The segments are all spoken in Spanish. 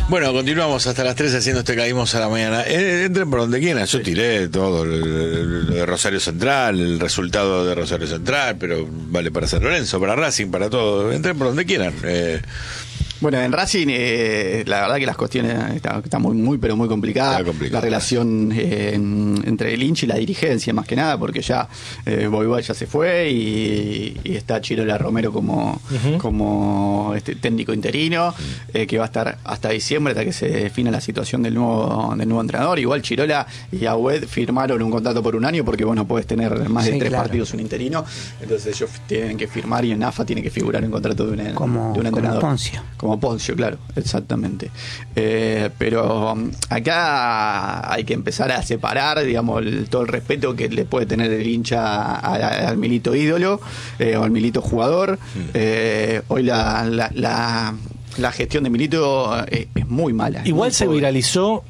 Bueno, continuamos hasta las 3 haciendo este Caímos a la Mañana. Entren por donde quieran. Yo tiré todo lo de Rosario Central, el resultado de Rosario Central, pero vale para San Lorenzo, para Racing, para todo. Entren por donde quieran. Bueno, en Racing, la verdad que las cuestiones están muy, pero muy complicadas. La relación entre el hincha y la dirigencia, más que nada, porque ya Boivá ya se fue y está Chirola Romero como técnico interino, que va a estar hasta diciembre, hasta que se defina la situación del nuevo entrenador. Igual Chirola y Agüed firmaron un contrato por un año, porque vos no podés tener más de 3 partidos un interino. Entonces ellos tienen que firmar, y en AFA tiene que figurar un contrato de un entrenador. Como Poncio, claro, exactamente. Pero acá hay que empezar a separar, digamos, todo el respeto que le puede tener el hincha al Milito ídolo o al Milito jugador. Hoy la gestión de Milito es muy mala. Igual se viralizó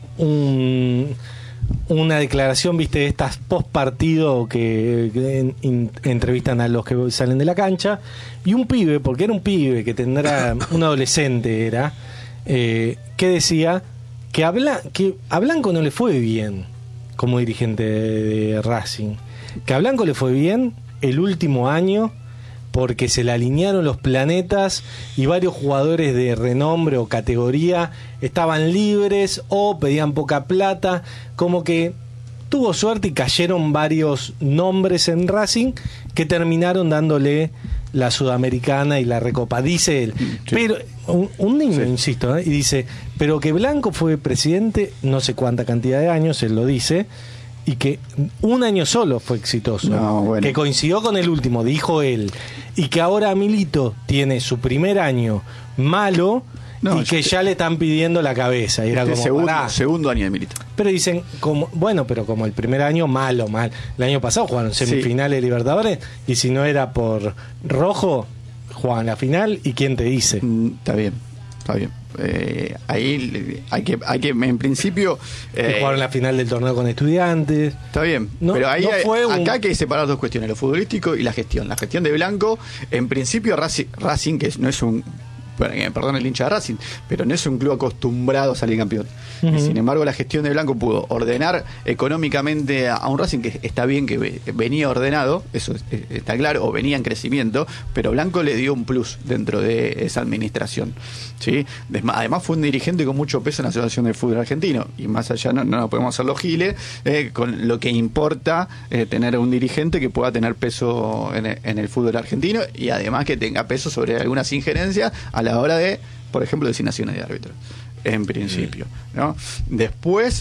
una declaración, viste, de estas post partido que entrevistan a los que salen de la cancha, y un pibe, porque era un pibe que tendrá un adolescente que decía que a Blanco no le fue bien como dirigente de Racing, que a Blanco le fue bien el último año porque se le alinearon los planetas y varios jugadores de renombre o categoría estaban libres o pedían poca plata, como que tuvo suerte y cayeron varios nombres en Racing que terminaron dándole la Sudamericana y la Recopa, dice él. Sí. Pero un niño, insisto, y dice, pero que Blanco fue presidente no sé cuánta cantidad de años, él lo dice, y que un año solo fue exitoso, que coincidió con el último, dijo él, y que ahora Milito tiene su primer año malo, y que ya le están pidiendo la cabeza. Y era como segundo año de Milito. Pero dicen, pero como el primer año mal. El año pasado jugaron semifinales de Libertadores, y si no era por rojo, jugaban la final, y quién te dice. Está bien. Ahí hay que en principio jugaron la final del torneo con Estudiantes. Está bien, pero ahí acá hay que separar dos cuestiones: lo futbolístico y la gestión. La gestión de Blanco, en principio Racing, que no es un, perdón el hincha de Racing, pero no es un club acostumbrado a salir campeón. Y sin embargo, la gestión de Blanco pudo ordenar económicamente a un Racing que está bien, que venía ordenado, eso está claro, o venía en crecimiento, pero Blanco le dio un plus dentro de esa administración, ¿sí? Además fue un dirigente con mucho peso en la Asociación del Fútbol Argentino, y más allá no podemos hacer los giles, con lo que importa tener un dirigente que pueda tener peso en el fútbol argentino, y además que tenga peso sobre algunas injerencias a la hora de, por ejemplo, designaciones de árbitros, en principio, ¿no? Después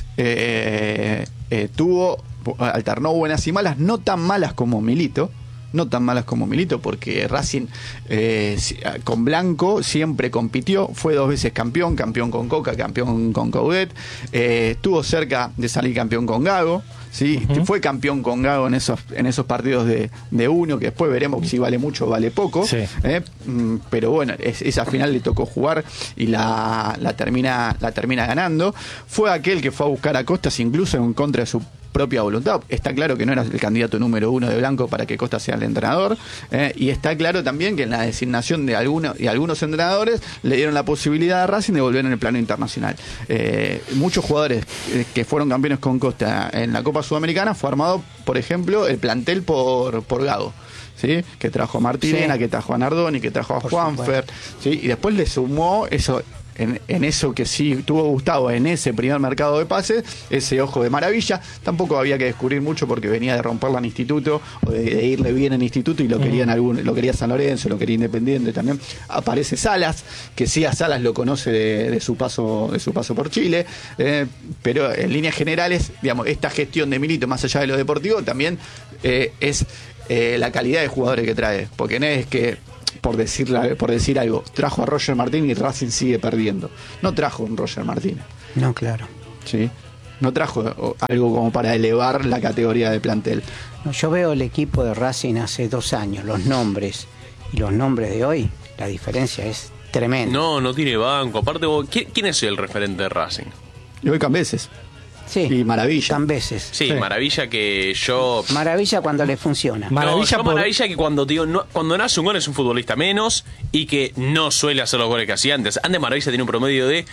alternó buenas y malas, no tan malas como Milito, porque Racing con Blanco siempre compitió, fue 2 veces campeón con Coca, campeón con Coudet, estuvo cerca de salir campeón con Gago, ¿sí? Fue campeón con Gago en esos partidos de uno, que después veremos si vale mucho o vale poco, pero bueno, esa final le tocó jugar y la termina ganando. Fue aquel que fue a buscar a Costas incluso en contra de su propia voluntad. Está claro que no era el candidato número 1 de Blanco para que Costa sea el entrenador, y está claro también que en la designación de algunos entrenadores le dieron la posibilidad a Racing de volver en el plano internacional. Muchos jugadores que fueron campeones con Costa en la Copa Sudamericana fue armado, por ejemplo, el plantel por Gago, ¿sí? Que trajo a Martínez, que trajo a Nardoni, que trajo a Juanfer, ¿sí? Y después le sumó eso. En eso que sí tuvo Gustavo en ese primer mercado de pases, ese ojo de maravilla. Tampoco había que descubrir mucho porque venía de romperla en Instituto, o de irle bien en Instituto, y lo quería San Lorenzo, lo quería Independiente también. Aparece Salas, que sí, a Salas lo conoce de su paso por Chile, pero en líneas generales, digamos, esta gestión de Milito, más allá de lo deportivo, también es la calidad de jugadores que trae, porque no es que por decir algo, trajo a Roger Martínez y Racing sigue perdiendo. No trajo un Roger Martínez. No, claro. ¿Sí? No trajo algo como para elevar la categoría de plantel. No, yo veo el equipo de Racing hace 2 años, los nombres y los nombres de hoy, la diferencia es tremenda. No tiene banco. Aparte, ¿quién es el referente de Racing? Y hoy Cambeses. Sí, y Maravilla. Cambeses. Sí, Maravilla que yo... Maravilla cuando le funciona. Maravilla que cuando nace un gol es un futbolista menos y que no suele hacer los goles que hacía antes. Antes Maravilla tiene un promedio de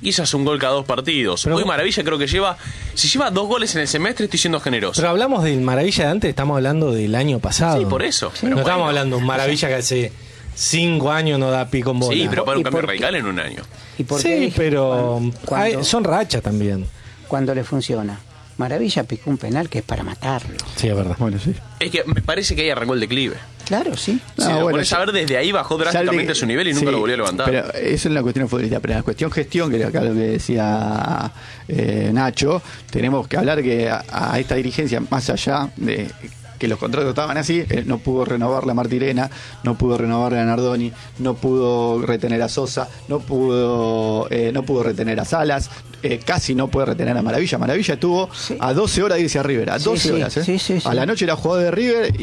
y ella hace un gol cada 2 partidos. Pero, hoy Maravilla creo que si lleva 2 goles en el semestre, estoy siendo generoso. Pero hablamos del Maravilla de antes, estamos hablando del año pasado. Sí, por eso. No estamos hablando de un Maravilla que hace 5 años no da pico en bola. Sí, pero para un cambio radical en un año. ¿Y por Sí, qué? pero Cuando- son rachas también. Cuando le funciona. Maravilla picó un penal que es para matarlo. Sí, es verdad. Bueno, sí. Es que me parece que ahí arrancó el declive. Claro, sí. Si No, lo bueno, pones a ver, desde ahí bajó drásticamente su nivel y nunca sí, lo volvió a levantar. Pero eso es la cuestión futbolística. Pero en la cuestión gestión, que era acá lo que decía Nacho, tenemos que hablar que a esta dirigencia, más allá de que los contratos estaban así, no pudo renovar a Martirena, no pudo renovar a Nardoni, no pudo retener a Sosa, no pudo retener a Salas, casi no puede retener a Maravilla. Maravilla estuvo a 12 horas de irse a River, a 12 horas. Sí. A la noche era jugador de River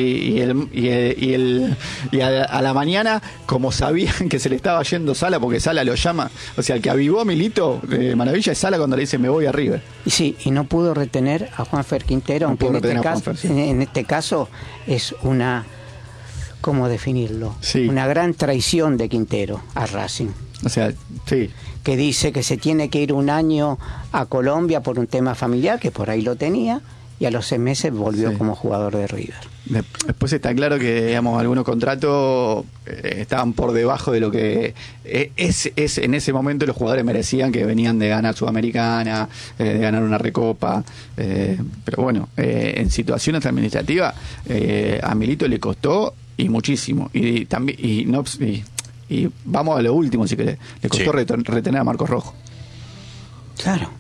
y a la mañana, como sabían que se le estaba yendo Sala, porque Sala lo llama, o sea, el que avivó a Milito, Maravilla, es Sala cuando le dice me voy a River. Y sí, y no pudo retener a Juanfer Quintero, No aunque pudo en este, retener a caso, Juanfer, sí. en este caso es una, ¿cómo definirlo? Sí. Una gran traición de Quintero a Racing, O sea, sí. que dice que se tiene que ir un año a Colombia por un tema familiar, que por ahí lo tenía, y a los 6 meses volvió Sí. como jugador de River. Después está claro que, digamos, algunos contratos estaban por debajo de lo que es en ese momento los jugadores merecían, que venían de ganar Sudamericana, de ganar una Recopa. Pero bueno, en situaciones administrativas a Milito le costó y muchísimo. Y también y vamos a lo último, si querés. Le costó retener a Marcos Rojo. Claro.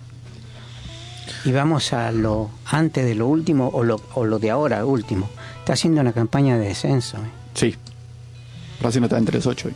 Y vamos a lo antes de lo último o lo de ahora último. Está haciendo una campaña de descenso. Sí. Racing no está entre los 8 hoy.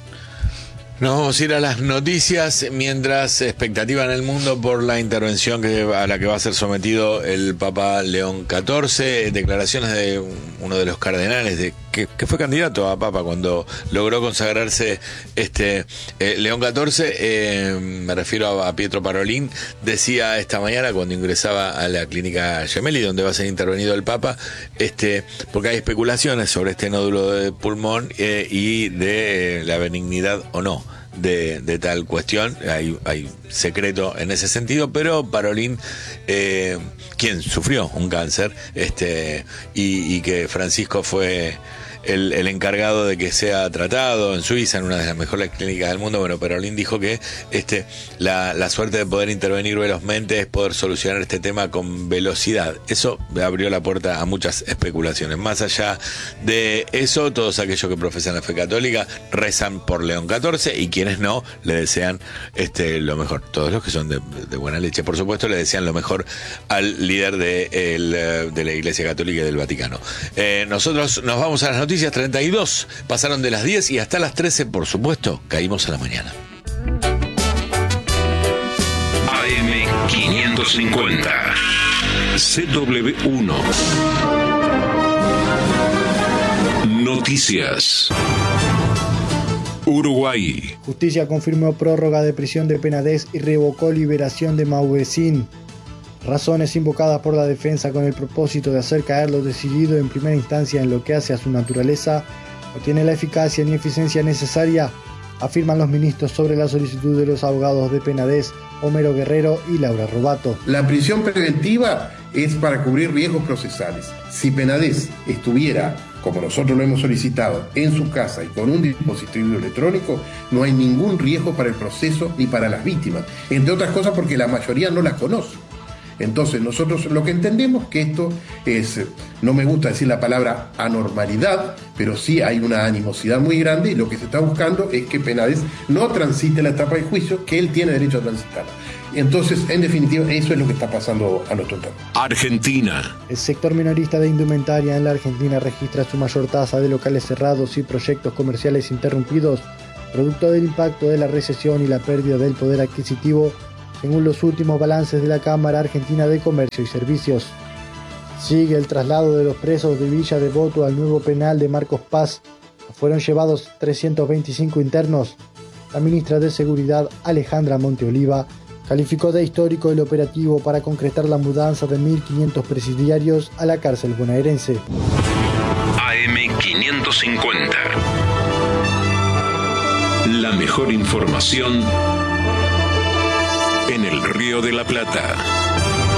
Nos vamos a ir a las noticias mientras expectativa en el mundo por la intervención a la que va a ser sometido el Papa León XIV. Declaraciones de uno de los cardenales que fue candidato a Papa cuando logró consagrarse León XIV. Me refiero a Pietro Parolin. Decía esta mañana cuando ingresaba a la clínica Gemelli, donde va a ser intervenido el Papa, porque hay especulaciones sobre este nódulo de pulmón y de la benignidad o no de tal cuestión. Hay secreto en ese sentido, pero Parolin, quien sufrió un cáncer, y que Francisco fue el encargado de que sea tratado en Suiza, en una de las mejores clínicas del mundo. Bueno, Parolin dijo que la suerte de poder intervenir velozmente es poder solucionar este tema con velocidad. Eso abrió la puerta a muchas especulaciones. Más allá de eso, todos aquellos que profesan la fe católica rezan por León XIV, y quienes no, le desean lo mejor. Todos los que son de buena leche, por supuesto, le desean lo mejor al líder de la Iglesia Católica y del Vaticano. Nosotros nos vamos a las noticias. 32 pasaron de las 10 y hasta las 13, por supuesto, caímos a la mañana. AM550 CW1 Noticias. Uruguay. Justicia confirmó prórroga de prisión de Penades y revocó liberación de Mauvecín. Razones invocadas por la defensa con el propósito de hacer caer lo decidido en primera instancia en lo que hace a su naturaleza no tiene la eficacia ni eficiencia necesaria, afirman los ministros sobre la solicitud de los abogados de Penades, Homero Guerrero y Laura Robato. La prisión preventiva es para cubrir riesgos procesales. Si Penades estuviera, como nosotros lo hemos solicitado, en su casa y con un dispositivo electrónico, no hay ningún riesgo para el proceso ni para las víctimas, entre otras cosas porque la mayoría no las conoce. Entonces nosotros lo que entendemos que esto es, no me gusta decir la palabra anormalidad, pero sí hay una animosidad muy grande, y lo que se está buscando es que Penades no transite la etapa de juicio que él tiene derecho a transitarla. Entonces, en definitiva, eso es lo que está pasando a nuestro entorno. Argentina. El sector minorista de indumentaria en la Argentina registra su mayor tasa de locales cerrados y proyectos comerciales interrumpidos, producto del impacto de la recesión y la pérdida del poder adquisitivo, según los últimos balances de la Cámara Argentina de Comercio y Servicios. Sigue el traslado de los presos de Villa Devoto al nuevo penal de Marcos Paz. Fueron llevados 325 internos. La ministra de Seguridad, Alejandra Monteoliva, calificó de histórico el operativo para concretar la mudanza de 1.500 presidiarios a la cárcel bonaerense. AM550. La mejor información Río de la Plata.